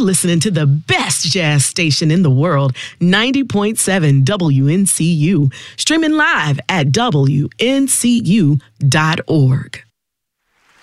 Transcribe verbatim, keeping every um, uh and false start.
listening to the best jazz station in the world, ninety point seven W N C U, streaming live at W N C U dot org.